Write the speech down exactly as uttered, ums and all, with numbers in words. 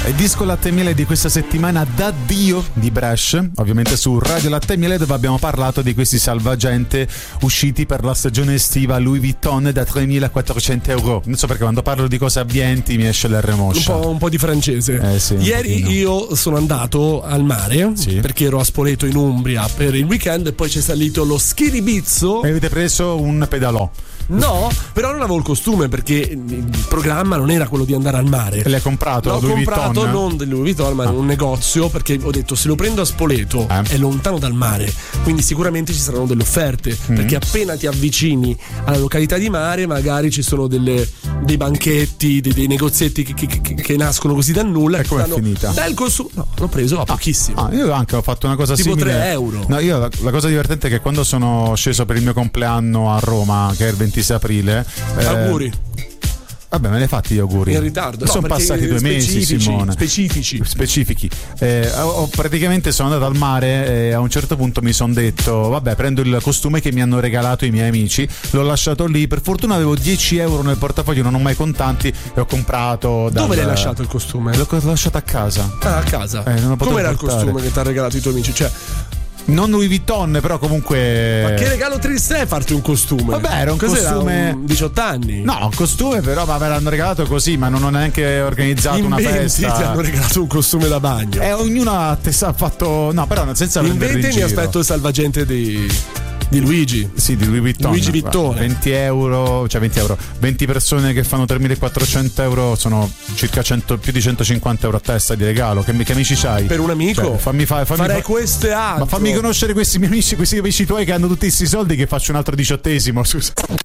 Il disco Latte e Miele di questa settimana, D'addio di Bresh, ovviamente su Radio Latte e Miele, dove abbiamo parlato di questi salvagente usciti per la stagione estiva Louis Vuitton da tremilaquattrocento euro. Non so perché quando parlo di cose abbienti mi esce l'R moscia. Un po', un po' di francese. Eh sì, Ieri io sono andato al mare, sì, perché ero a Spoleto in Umbria per il weekend e poi c'è salito lo schiribizzo. E avete preso un pedalò? No, però non avevo il costume perché il programma non era quello di andare al mare. E l'hai comprato? L'ho Louis comprato Vuitton? Non del Louis Vuitton, ma in ah. un negozio, perché ho detto se lo prendo a Spoleto eh. è lontano dal mare, quindi sicuramente ci saranno delle offerte, mm-hmm. perché appena ti avvicini alla località di mare magari ci sono delle, dei banchetti, dei, dei negozietti che, che, che, che nascono così da nulla. E com'è finita? Bel costume. No, l'ho preso a ah. pochissimo. Ah, io anche ho fatto una cosa tipo simile. tre euro. No, io la, la cosa divertente è che quando sono sceso per il mio compleanno a Roma, che è il ventisei aprile, Eh, auguri. Vabbè, me ne hai fatti gli auguri? In ritardo. Sono no, passati due mesi, Simone. Specifici. Specifici. Eh, ho, praticamente sono andato al mare e a un certo punto mi sono detto vabbè, prendo il costume che mi hanno regalato i miei amici, l'ho lasciato lì, per fortuna avevo dieci euro nel portafoglio, non ho mai contanti e ho comprato dal... Dove l'hai lasciato il costume? L'ho lasciato a casa. Ah, a casa. Eh, non lo potevo Com'era portare. Il costume che ti ha regalato i tuoi amici? Cioè non Louis Vuitton, però comunque. Ma che regalo triste è farti un costume? Vabbè, era un Cos'era, costume un diciotto anni. No, un costume però ma me l'hanno regalato così, ma non ho neanche organizzato in una venti festa. ti hanno regalato un costume da bagno. E eh, ognuno ha fatto. No, però senza in venti in mi aspetto il salvagente di Di Luigi. Sì, di Louis Vuitton. Luigi Vittone. venti euro, cioè venti euro. venti persone che fanno tremilaquattrocento euro sono circa cento, più di centocinquanta euro a testa di regalo. Che, che amici c'hai? Per un amico? Cioè, fammi fa, fammi Farei fa... questo e altro. Ma fammi conoscere questi miei amici, questi amici tuoi che hanno tutti questi soldi che faccio un altro diciottesimo, scusa.